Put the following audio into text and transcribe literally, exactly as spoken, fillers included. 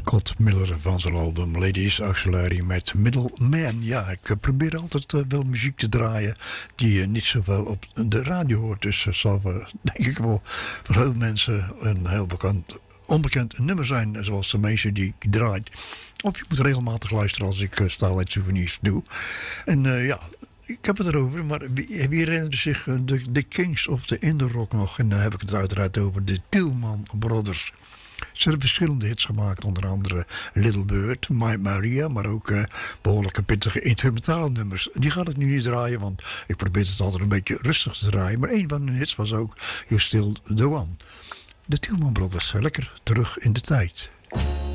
Scott Miller van zijn album Ladies Auxiliary met Middleman. Ja, ik probeer altijd uh, wel muziek te draaien die je uh, niet zoveel op de radio hoort. Dus het uh, zal uh, denk ik wel voor heel mensen een heel bekend, onbekend nummer zijn, zoals de meeste die ik draai. Of je moet regelmatig luisteren als ik uh, Starlight Souvenirs doe. En uh, ja... Ik heb het erover, maar wie, wie herinnert zich de, de Kings of the Indie Rock nog? En dan heb ik het uiteraard over de Tillman Brothers. Ze hebben verschillende hits gemaakt, onder andere Little Bird, My Maria, maar ook uh, behoorlijke pittige instrumentale nummers. Die ga ik nu niet draaien, want ik probeer het altijd een beetje rustig te draaien. Maar een van hun hits was ook You're Still the One. De Tillman Brothers, lekker terug in de tijd.